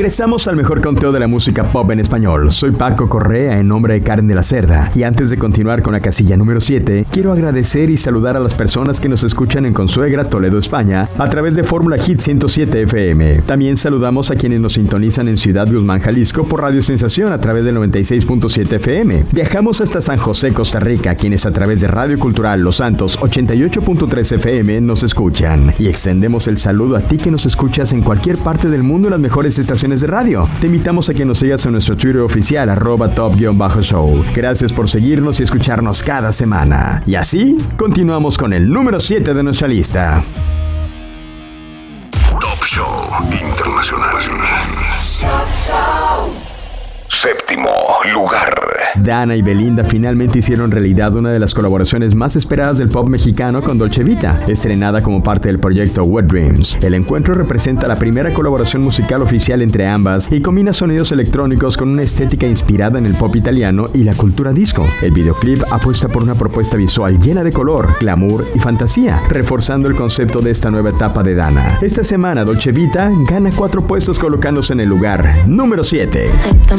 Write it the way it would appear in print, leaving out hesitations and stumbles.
Regresamos al mejor conteo de la música pop en español. Soy Paco Correa en nombre de Karen de la Cerda. Y antes de continuar con la casilla número 7, quiero agradecer y saludar a las personas que nos escuchan en Consuegra, Toledo, España, a través de Fórmula Hit 107 FM. También saludamos a quienes nos sintonizan en Ciudad Guzmán, Jalisco, por Radio Sensación a través del 96.7 FM. Viajamos hasta San José, Costa Rica, quienes a través de Radio Cultural Los Santos 88.3 FM nos escuchan. Y extendemos el saludo a ti que nos escuchas en cualquier parte del mundo en las mejores estaciones de radio. Te invitamos a que nos sigas en nuestro Twitter oficial @top_show. Gracias por seguirnos y escucharnos cada semana. Y así, continuamos con el número 7 de nuestra lista. Top Show Internacional. Séptimo lugar. Dana y Belinda finalmente hicieron realidad una de las colaboraciones más esperadas del pop mexicano con Dolce Vita, estrenada como parte del proyecto Wet Dreams. El encuentro representa la primera colaboración musical oficial entre ambas y combina sonidos electrónicos con una estética inspirada en el pop italiano y la cultura disco. El videoclip apuesta por una propuesta visual llena de color, glamour y fantasía, reforzando el concepto de esta nueva etapa de Dana. Esta semana Dolce Vita gana 4 puestos colocándose en el lugar número 7.